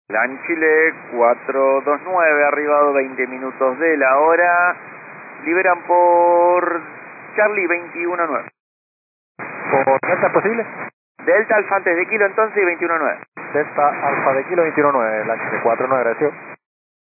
Chile 429, arribado 20 minutos de la hora. Liberan por Charlie 219. ¿Por Delta posible? Delta Alfa antes de kilo entonces y 219. Delta Alfa de kilo 219, Chile 49, agradeció.